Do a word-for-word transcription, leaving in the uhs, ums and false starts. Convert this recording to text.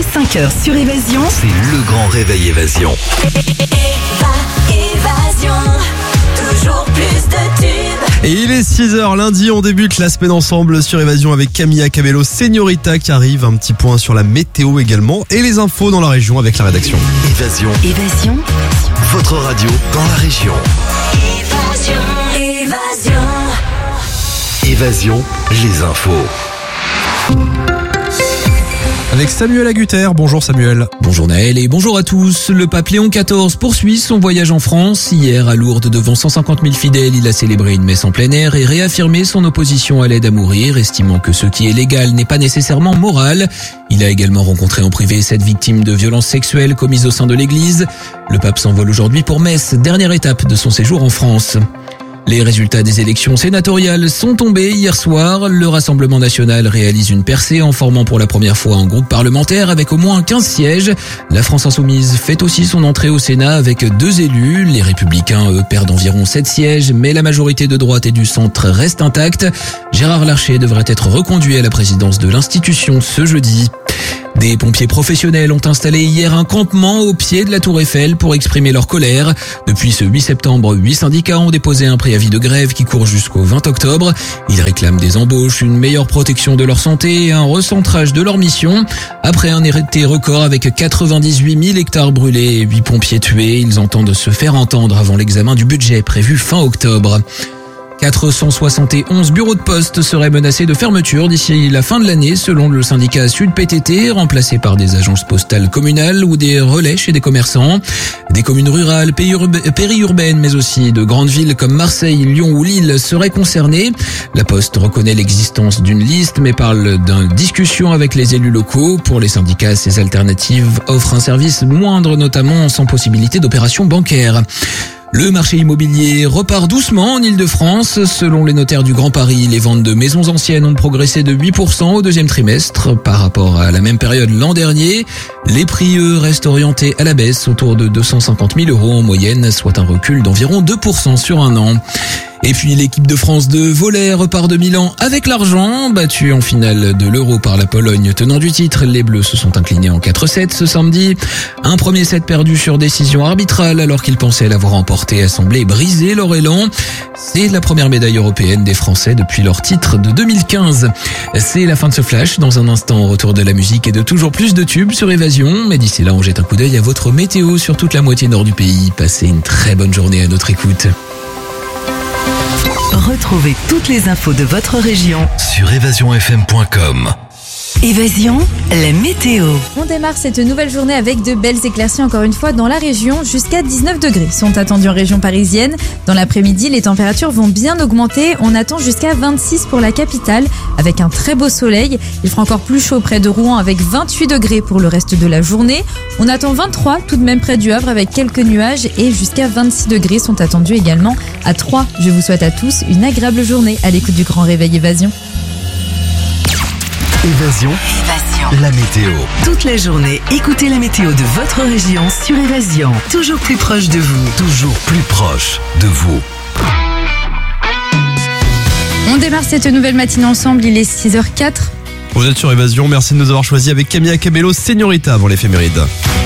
cinq heures sur Évasion. C'est le grand réveil Évasion. Évasion, toujours plus de tubes. Et il est six heures lundi, on débute la semaine ensemble sur Évasion avec Camilla Cabello, Señorita qui arrive, un petit point sur la météo également et les infos dans la région avec la rédaction. Évasion, Évasion, votre radio dans la région. Évasion, évasion. Évasion, les infos. Avec Samuel Agutter, bonjour Samuel. Bonjour Naël et bonjour à tous. Le pape Léon quatorze poursuit son voyage en France. Hier, à Lourdes, devant cent cinquante mille fidèles, il a célébré une messe en plein air et réaffirmé son opposition à l'aide à mourir, estimant que ce qui est légal n'est pas nécessairement moral. Il a également rencontré en privé sept victimes de violences sexuelles commises au sein de l'église. Le pape s'envole aujourd'hui pour Metz, dernière étape de son séjour en France. Les résultats des élections sénatoriales sont tombés hier soir. Le Rassemblement national réalise une percée en formant pour la première fois un groupe parlementaire avec au moins quinze sièges. La France insoumise fait aussi son entrée au Sénat avec deux élus. Les Républicains, eux, perdent environ sept sièges, mais la majorité de droite et du centre reste intacte. Gérard Larcher devrait être reconduit à la présidence de l'institution ce jeudi. Des pompiers professionnels ont installé hier un campement au pied de la Tour Eiffel pour exprimer leur colère. Depuis ce huit septembre, huit syndicats ont déposé un préavis de grève qui court jusqu'au vingt octobre. Ils réclament des embauches, une meilleure protection de leur santé et un recentrage de leur mission. Après un été record avec quatre-vingt-dix-huit mille hectares brûlés et huit pompiers tués, ils entendent se faire entendre avant l'examen du budget prévu fin octobre. quatre cent soixante et onze bureaux de poste seraient menacés de fermeture d'ici la fin de l'année selon le syndicat Sud P T T, remplacés par des agences postales communales ou des relais chez des commerçants. Des communes rurales, périurbaines, mais aussi de grandes villes comme Marseille, Lyon ou Lille seraient concernées. La Poste reconnaît l'existence d'une liste mais parle d'une discussion avec les élus locaux. Pour les syndicats, ces alternatives offrent un service moindre, notamment sans possibilité d'opération bancaire. Le marché immobilier repart doucement en Ile-de-France. Selon les notaires du Grand Paris, les ventes de maisons anciennes ont progressé de huit pour cent au deuxième trimestre par rapport à la même période l'an dernier. Les prix, eux, restent orientés à la baisse autour de deux cent cinquante mille euros en moyenne, soit un recul d'environ deux pour cent sur un an. Et puis l'équipe de France de volley repart de Milan avec l'argent. Battue en finale de l'Euro par la Pologne tenant du titre, les Bleus se sont inclinés en quatre sept ce samedi. Un premier set perdu sur décision arbitrale alors qu'ils pensaient l'avoir emporté a semblé briser leur élan. C'est la première médaille européenne des Français depuis leur titre de deux mille quinze. C'est la fin de ce flash. Dans un instant, retour de la musique et de toujours plus de tubes sur Évasion. Mais d'ici là, on jette un coup d'œil à votre météo sur toute la moitié nord du pays. Passez une très bonne journée à notre écoute. retrouvez toutes les infos de votre région Sur évasion f m point com. Évasion, la météo. On démarre cette nouvelle journée avec de belles éclaircies encore une fois dans la région. Jusqu'à dix-neuf degrés sont attendus en région parisienne. Dans l'après-midi, les températures vont bien augmenter. On attend jusqu'à vingt-six pour la capitale avec un très beau soleil. Il fera encore plus chaud près de Rouen avec vingt-huit degrés pour le reste de la journée. On attend vingt-trois tout de même près du Havre avec quelques nuages et jusqu'à vingt-six degrés sont attendus également à Troyes. Je vous souhaite à tous une agréable journée à l'écoute du Grand Réveil Évasion. Évasion, Évasion. la météo. Toute la journée, écoutez la météo de votre région sur Évasion. Toujours plus proche de vous. Toujours plus proche de vous. On démarre cette nouvelle matinée ensemble, il est six heures zéro quatre. Vous êtes sur Évasion, merci de nous avoir choisis avec Camilla Cabello, Señorita avant l'éphéméride.